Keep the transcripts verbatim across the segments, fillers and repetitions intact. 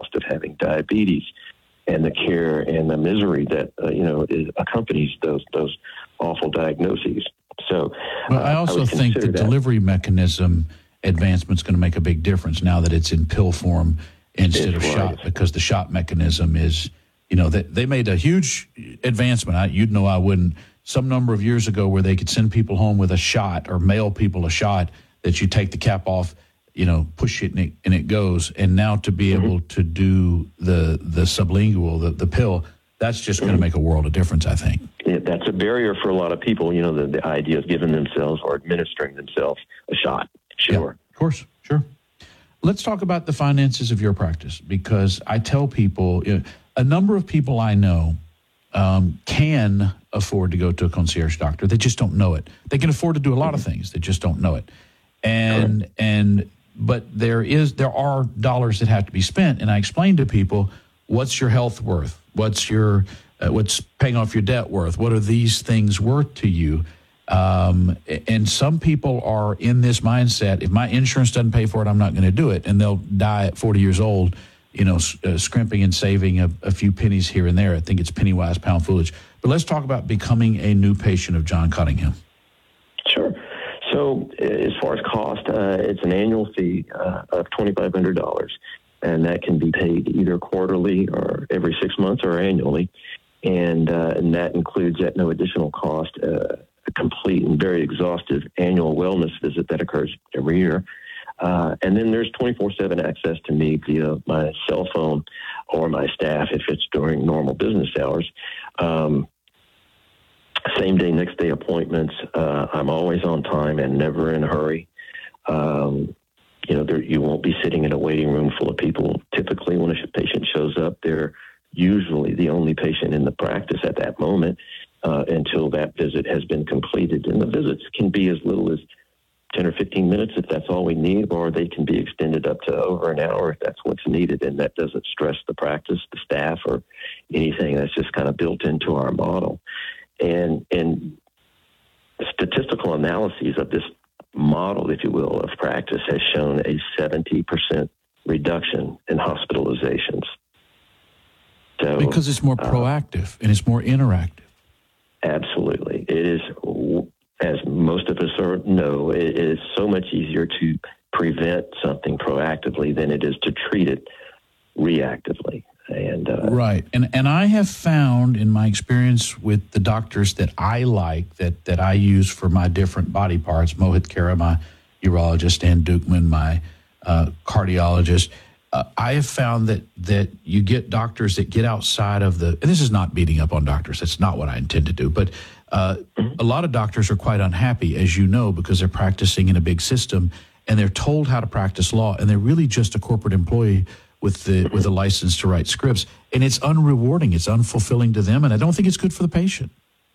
cost of having diabetes and the care and the misery that, uh, you know, is, accompanies those those awful diagnoses. So well, I also uh, I think the that. delivery mechanism advancement is going to make a big difference now that it's in pill form instead It's of right. shot, because the shot mechanism is, you know, they, they made a huge advancement. I, you'd know I wouldn't. Some number of years ago where they could send people home with a shot or mail people a shot that you take the cap off, you know, push it and it, and it goes. And now to be mm-hmm. able to do the the sublingual, the, the pill, that's just mm-hmm. going to make a world of difference, I think. Yeah, that's a barrier for a lot of people, you know, the, the idea of giving themselves or administering themselves a shot. Sure. Yeah, of course, sure. Let's talk about the finances of your practice, because I tell people, you know, a number of people I know um, can afford to go to a concierge doctor. They just don't know it. They can afford to do a lot of things. They just don't know it. And Correct. and but there is there are dollars that have to be spent. And I explain to people, what's your health worth? What's your uh, what's paying off your debt worth? What are these things worth to you? Um, and some people are in this mindset: if my insurance doesn't pay for it, I'm not going to do it. And they'll die at forty years old, you know, uh, scrimping and saving a, a few pennies here and there. I think it's penny wise, pound foolish. But let's talk about becoming a new patient of John Cottingham. Sure. So as far as cost, uh, it's an annual fee uh, of twenty-five hundred dollars, and that can be paid either quarterly or every six months or annually. And, uh, and that includes at no additional cost uh, a complete and very exhaustive annual wellness visit that occurs every year. Uh, and then there's twenty-four seven access to me via my cell phone or my staff if it's during normal business hours. Um, same day, next day appointments. Uh, I'm always on time and never in a hurry. Um, you know, there, you won't be sitting in a waiting room full of people. Typically, when a patient shows up, they're usually the only patient in the practice at that moment uh, until that visit has been completed. And the visits can be as little as ten or fifteen minutes if that's all we need, or they can be extended up to over an hour if that's what's needed, and that doesn't stress the practice, the staff, or anything. That's just kind of built into our model. And, and statistical analyses of this model, if you will, of practice has shown a seventy percent reduction in hospitalizations. So, because it's more proactive uh, and it's more interactive. Absolutely. It is, as most of us are, know, it is so much easier to prevent something proactively than it is to treat it reactively. And uh, right. And and I have found in my experience with the doctors that I like, that, that I use for my different body parts, Mohit Khera, my urologist, Dan Dukeman, my uh, cardiologist, uh, I have found that that you get doctors that get outside of the, and this is not beating up on doctors, that's not what I intend to do, but uh, mm-hmm. a lot of doctors are quite unhappy, as you know, because they're practicing in a big system and they're told how to practice law, and they're really just a corporate employee with the with a license to write scripts, and it's unrewarding, it's unfulfilling to them, and I don't think it's good for the patient.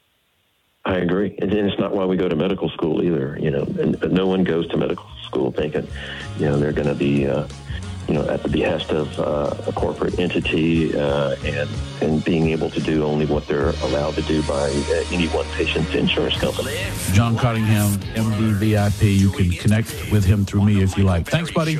I agree, and it's not why we go to medical school either. You know, and no one goes to medical school thinking, you know, they're going to be, uh, you know, at the behest of uh, a corporate entity uh, and and being able to do only what they're allowed to do by uh, any one patient's insurance company. John Cottingham, M D V I P. You can connect with him through me if you like. Thanks, buddy.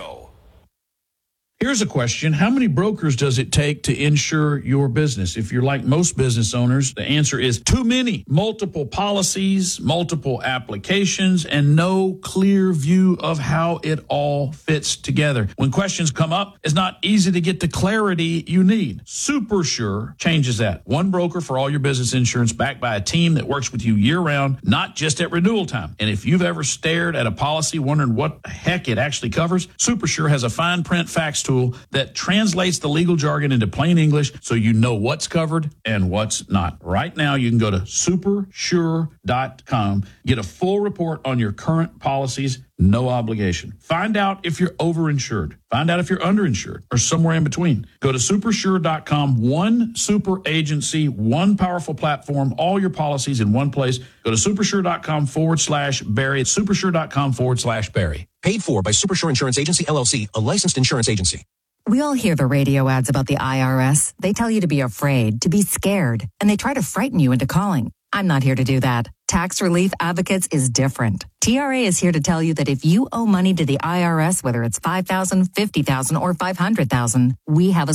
Here's a question. How many brokers does it take to insure your business? If you're like most business owners, the answer is too many. Multiple policies, multiple applications, and no clear view of how it all fits together. When questions come up, it's not easy to get the clarity you need. SuperSure changes that. One broker for all your business insurance, backed by a team that works with you year-round, not just at renewal time. And if you've ever stared at a policy wondering what the heck it actually covers, SuperSure has a fine print fax tool that translates the legal jargon into plain English so you know what's covered and what's not. Right now, you can go to super sure dot com, get a full report on your current policies, no obligation. Find out if you're overinsured. Find out if you're underinsured or somewhere in between. Go to super sure dot com, one super agency, one powerful platform, all your policies in one place. Go to supersure.com forward slash Barry. Supersure.com forward slash Barry. Paid for by SuperSure Insurance Agency, L L C, a licensed insurance agency. We all hear the radio ads about the I R S. They tell you to be afraid, to be scared, and they try to frighten you into calling. I'm not here to do that. Tax Relief Advocates is different. T R A is here to tell you that if you owe money to the I R S, whether it's five thousand dollars, fifty thousand dollars, or five hundred thousand dollars, we have a